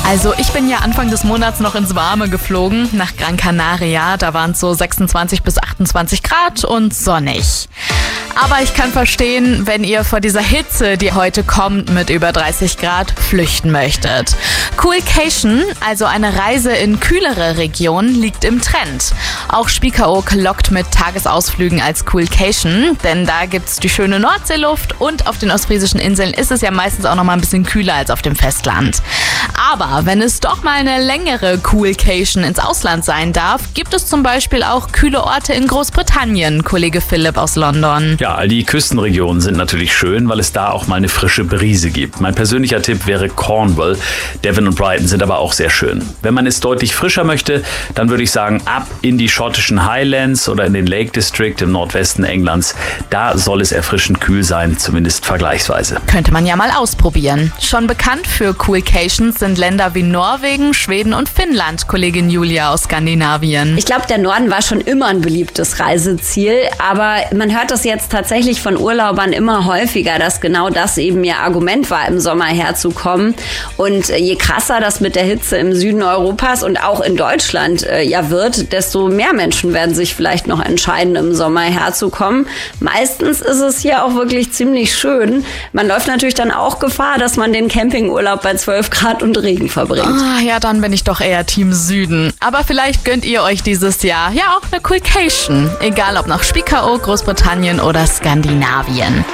Also ich bin ja Anfang des Monats noch ins Warme geflogen, nach Gran Canaria. Da waren es so 26 bis 28 Grad und sonnig. Aber ich kann verstehen, wenn ihr vor dieser Hitze, die heute kommt mit über 30 Grad, flüchten möchtet. Coolcation, also eine Reise in kühlere Regionen, liegt im Trend. Auch Spiekeroog lockt mit Tagesausflügen als Coolcation, denn da gibt's die schöne Nordseeluft und auf den ostfriesischen Inseln ist es ja meistens auch noch mal ein bisschen kühler als auf dem Festland. Aber wenn es doch mal eine längere Coolcation ins Ausland sein darf, gibt es zum Beispiel auch kühle Orte in Großbritannien, Kollege Philipp aus London. Ja, all die Küstenregionen sind natürlich schön, weil es da auch mal eine frische Brise gibt. Mein persönlicher Tipp wäre Cornwall. Devon und Brighton sind aber auch sehr schön. Wenn man es deutlich frischer möchte, dann würde ich sagen, ab in die schottischen Highlands oder in den Lake District im Nordwesten Englands. Da soll es erfrischend kühl sein, zumindest vergleichsweise. Könnte man ja mal ausprobieren. Schon bekannt für Coolcations sind Länder wie Norwegen, Schweden und Finnland, Kollegin Julia aus Skandinavien. Ich glaube, der Norden war schon immer ein beliebtes Reiseziel, aber man hört das jetzt tatsächlich von Urlaubern immer häufiger, dass genau das eben ihr Argument war, im Sommer herzukommen. Und je krasser das mit der Hitze im Süden Europas und auch in Deutschland wird, desto mehr Menschen werden sich vielleicht noch entscheiden, im Sommer herzukommen. Meistens ist es hier auch wirklich ziemlich schön. Man läuft natürlich dann auch Gefahr, dass man den Campingurlaub bei 12 Grad und Regen verbringt. Ja, dann bin ich doch eher Team Süden. Aber vielleicht gönnt ihr euch dieses Jahr ja auch eine Coolcation. Egal ob nach Spiekeroog, Großbritannien oder Skandinavien.